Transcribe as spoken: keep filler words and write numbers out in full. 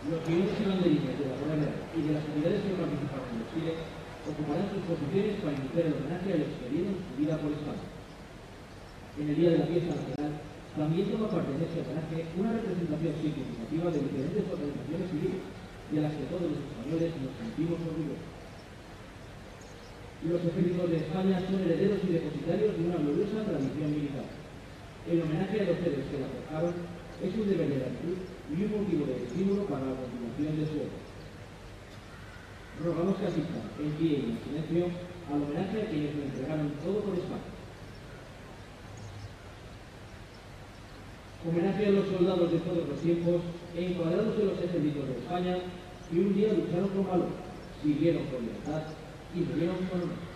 Los jinetes y banderines de la Guardia Real y de las unidades que participaron en el desfile ocuparán sus posiciones para iniciar el homenaje a los que dieron su vida por España. En el día de la fiesta nacional también toma parte en este homenaje una representación significativa de diferentes organizaciones civiles, de las que todos los españoles nos sentimos orgullosos. Los ejércitos de España son herederos y depositarios de una gloriosa tradición militar. El homenaje a los héroes que la forjaron es un deber de gratitud y un motivo de estímulo para la continuación de su obra. Rogamos que asistan en pie y en silencio al homenaje a quienes lo entregaron todo por España. Homenaje a los soldados de todos los tiempos, encuadrados en los ejércitos de España, que un día lucharon con valor, sirvieron con lealtad y murieron con honor.